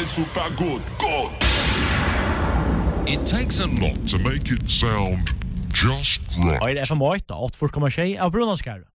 är super good. It takes a lot to make it sound just right. Og FM 8, 8,6 av Brunanskar.